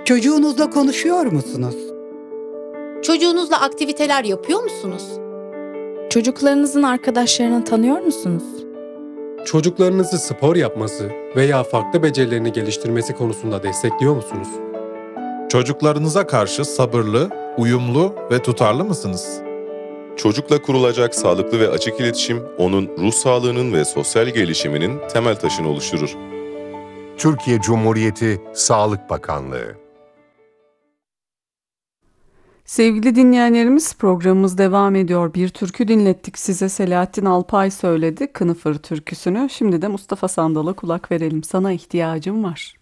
Çocuğunuzla konuşuyor musunuz? Çocuğunuzla aktiviteler yapıyor musunuz? Çocuklarınızın arkadaşlarını tanıyor musunuz? Çocuklarınızı spor yapması veya farklı becerilerini geliştirmesi konusunda destekliyor musunuz? Çocuklarınıza karşı sabırlı, uyumlu ve tutarlı mısınız? Çocukla kurulacak sağlıklı ve açık iletişim, onun ruh sağlığının ve sosyal gelişiminin temel taşını oluşturur. Türkiye Cumhuriyeti Sağlık Bakanlığı. Sevgili dinleyenlerimiz, programımız devam ediyor. Bir türkü dinlettik size. Selahattin Alpay söyledi Kınıfır türküsünü. Şimdi de Mustafa Sandal'a kulak verelim. Sana ihtiyacım var.